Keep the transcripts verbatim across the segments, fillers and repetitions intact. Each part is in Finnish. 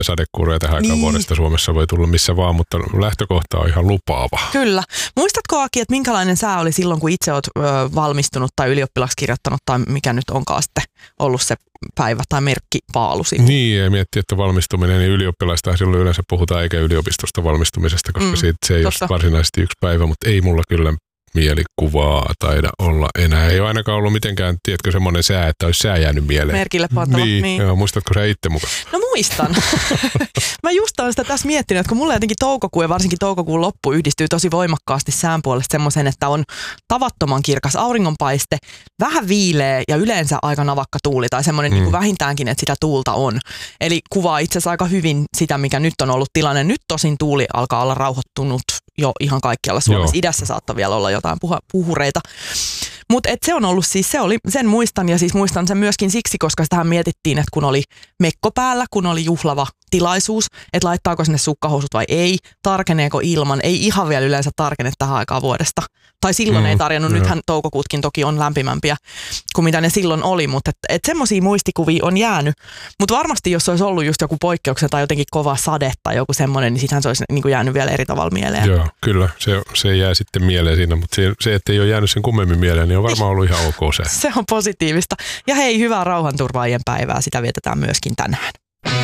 sadekuuroja tähän aikaan niin. vuodesta Suomessa voi tulla missä vaan, mutta lähtökohta on ihan lupaava. Kyllä. Muistatko, Aki, että minkälainen sää oli silloin, kun itse olet ö, valmistunut tai ylioppilaksi kirjoittanut tai mikä nyt onkaan sitten ollut se päivä tai merkkipaalu siinä? Niin, ja miettii, että valmistuminen, niin ylioppilaista silloin yleensä puhutaan eikä yliopistosta valmistumisesta, koska mm, siitä se ei tossa. ole varsinaisesti yksi päivä, mutta ei mulla kyllä mielikuvaa taida olla enää. Ei ole ainakaan ollut mitenkään, tiedätkö, semmoinen sää, että olisi sää jäänyt mieleen. Merkille pantava. Niin, niin. Joo, muistatko sä itse mukaan? No muistan. Mä just olen sitä tässä miettinyt, että kun mulla jotenkin toukokuu ja varsinkin toukokuun loppu yhdistyy tosi voimakkaasti sään puolesta semmoisen, että on tavattoman kirkas auringonpaiste, vähän viileä ja yleensä aika navakka tuuli tai semmoinen mm. niin kuin vähintäänkin, että sitä tuulta on. Eli kuvaa itse asiassa aika hyvin sitä, mikä nyt on ollut tilanne. Nyt tosin tuuli alkaa olla rauhoittunut jo ihan kaikkialla Suomessa. Joo. Idässä saattaa vielä olla jotain puh- puhureita. Mutta se on ollut siis, se oli, sen muistan ja siis muistan sen myöskin siksi, koska sitähän mietittiin, että kun oli mekko päällä, kun oli juhlava tilaisuus, että laittaako sinne sukkahousut vai ei, tarkeneeko ilman, ei ihan vielä yleensä tarkene tähän aikaan vuodesta. Tai silloin mm, ei tarjennut, nythän toukokuutkin toki on lämpimämpiä kuin mitä ne silloin oli, mutta et, et semmoisia muistikuvia on jäänyt. Mutta varmasti jos olisi ollut just joku poikkeuksen tai jotenkin kova sade tai joku semmoinen, niin sitähän se olisi niin kuin jäänyt vielä eri tavalla mieleen. Joo, kyllä, se, se jää sitten mieleen siinä, mutta se, se ettei ole jäänyt sen kummemmin mieleen, niin on varmaan ollut ihan ok se. Se on positiivista. Ja hei, hyvää rauhanturvaajien päivää, sitä vietetään myöskin tänään.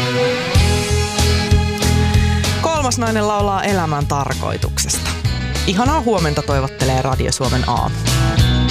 Kolmas nainen laulaa elämän tarkoituksesta. Ihanaa huomenta toivottelee Radio Suomen aamu.